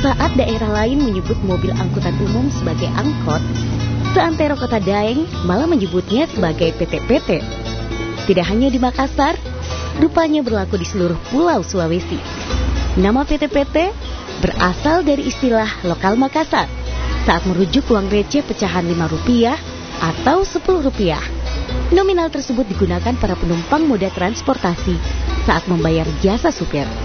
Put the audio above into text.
Saat daerah lain menyebut mobil angkutan umum sebagai angkot, seantero Kota Daeng malah menyebutnya sebagai PT-PT. Tidak hanya di Makassar, rupanya berlaku di seluruh pulau Sulawesi. Nama PT-PT berasal dari istilah lokal Makassar saat merujuk uang receh pecahan Rp5 atau Rp10. Nominal tersebut digunakan para penumpang moda transportasi saat membayar jasa supir.